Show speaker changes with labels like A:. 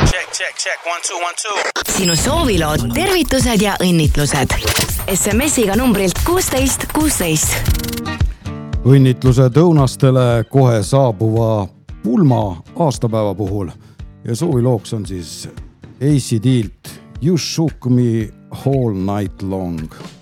A: Check, 1, 2, 1, 2.
B: Sinu soovilood, tervitused ja õnnitlused. SMS-iga numbrilt 16 16.
C: Õnnitlused õunastele kohe saabuva pulma aastapäeva puhul. Ja soovilooks on siis AC Dilt You Shook Me All Night Long.